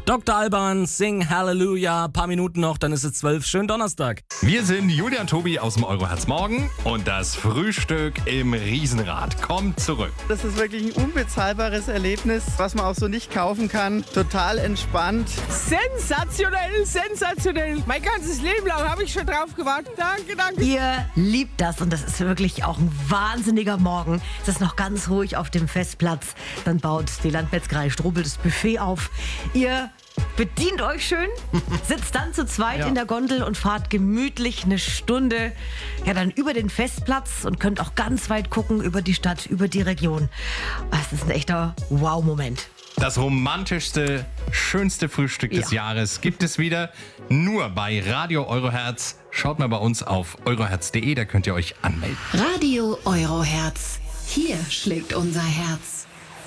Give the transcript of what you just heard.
Dr. Alban, Sing Hallelujah. Paar Minuten noch, dann ist es 12. Schönen Donnerstag. Wir sind Julia und Tobi aus dem Euroherz Morgen und das Frühstück im Riesenrad kommt zurück. Das ist wirklich ein unbezahlbares Erlebnis, was man auch so nicht kaufen kann. Total entspannt. Sensationell, sensationell. Mein ganzes Leben lang habe ich schon drauf gewartet. Danke, danke. Ihr liebt das und das ist wirklich auch ein wahnsinniger Morgen. Es ist noch ganz ruhig auf dem Festplatz. Dann baut die Landmetzgerei Strobel das Buffet auf. Ihr bedient euch schön, sitzt dann zu zweit in der Gondel und fahrt gemütlich eine Stunde dann über den Festplatz und könnt auch ganz weit gucken über die Stadt, über die Region. Es ist ein echter Wow-Moment. Das romantischste, schönste Frühstück des Jahres gibt es wieder nur bei Radio Euroherz. Schaut mal bei uns auf euroherz.de, da könnt ihr euch anmelden. Radio Euroherz. Hier schlägt unser Herz.